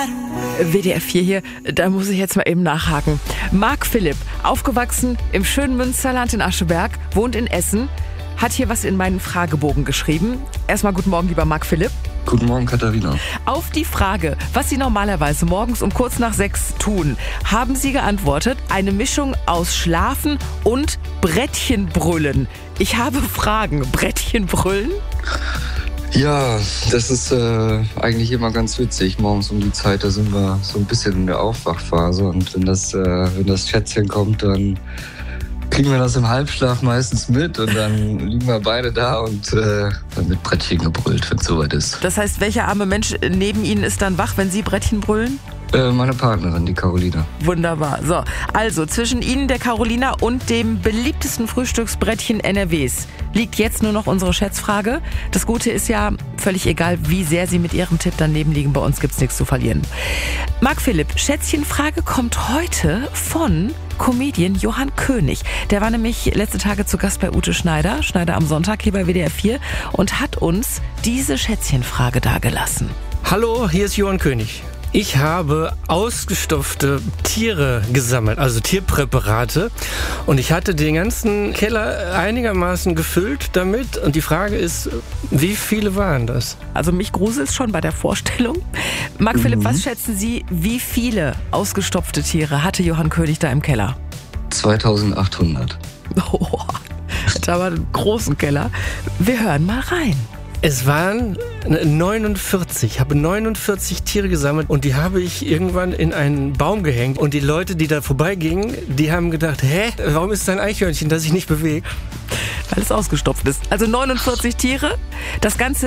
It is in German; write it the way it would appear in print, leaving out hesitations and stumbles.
WDR 4 hier, da muss ich jetzt mal eben nachhaken. Marc Philipp, aufgewachsen im schönen Münsterland in Ascheberg, wohnt in Essen, hat hier was in meinen Fragebogen geschrieben. Erstmal guten Morgen, lieber Marc Philipp. Guten Morgen, Katharina. Auf die Frage, was Sie normalerweise morgens um kurz nach 6 tun, haben Sie geantwortet, eine Mischung aus Schlafen und Brettchenbrüllen. Ich habe Fragen. Brettchenbrüllen? Ja, das ist eigentlich immer ganz witzig. Morgens um die Zeit, da sind wir so ein bisschen in der Aufwachphase. Und wenn das Schätzchen kommt, dann kriegen wir das im Halbschlaf meistens mit. Und dann liegen wir beide da und dann wird Brettchen gebrüllt, wenn es soweit ist. Das heißt, welcher arme Mensch neben Ihnen ist dann wach, wenn Sie Brettchen brüllen? Meine Partnerin, die Carolina. Wunderbar. So, also zwischen Ihnen, der Carolina, und dem beliebtesten Frühstücksbrettchen NRWs liegt jetzt nur noch unsere Schätzfrage. Das Gute ist ja, völlig egal, wie sehr Sie mit Ihrem Tipp daneben liegen, bei uns gibt's nichts zu verlieren. Marc Philipp, Schätzchenfrage kommt heute von Comedian Johann König. Der war nämlich letzte Tage zu Gast bei Ute Schneider am Sonntag hier bei WDR 4 und hat uns diese Schätzchenfrage dagelassen. Hallo, hier ist Johann König. Ich habe ausgestopfte Tiere gesammelt, also Tierpräparate. Und ich hatte den ganzen Keller einigermaßen gefüllt damit. Und die Frage ist, wie viele waren das? Also mich gruselt es schon bei der Vorstellung. Marc Philipp, was schätzen Sie, wie viele ausgestopfte Tiere hatte Johann König da im Keller? 2800. Oh, da war einen großen Keller. Wir hören mal rein. Es waren 49. Ich habe 49 Tiere gesammelt und die habe ich irgendwann in einen Baum gehängt. Und die Leute, die da vorbeigingen, die haben gedacht, warum ist da ein Eichhörnchen, das sich nicht bewegt? Weil es ausgestopft ist. Also 49 Tiere. Das Ganze